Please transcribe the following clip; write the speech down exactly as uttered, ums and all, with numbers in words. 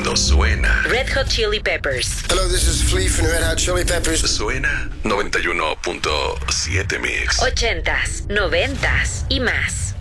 cuando suena Red Hot Chili Peppers. Hello, this is Flea from Red Hot Chili Peppers. Suena noventa y uno punto siete Mix. Ochentas, noventas y más.